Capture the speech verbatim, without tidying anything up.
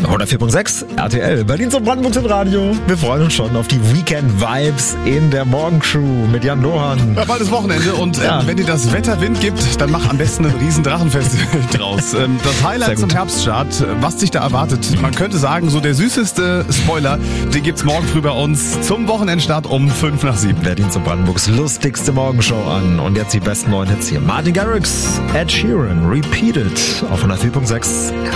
hundertvier Komma sechs R T L, Berlin zum Brandenburg zum Radio. Wir freuen uns schon auf die Weekend-Vibes in der Morgenshow mit Jan Lohan. Ja, bald ist Wochenende und Ja. ähm, wenn dir das Wetter Wind gibt, dann mach am besten ein riesen Drachenfestival draus. Ähm, das Sehr Highlight gut. zum Herbststart, was dich da erwartet, man könnte sagen, so der süßeste Spoiler, den gibt's morgen früh bei uns zum Wochenendstart um fünf nach sieben. Berlin zum Brandenburgs lustigste Morgenshow an. Und jetzt die besten neuen Hits hier. Martin Garrix, Ed Sheeran, Repeated auf hundertvier Komma sechs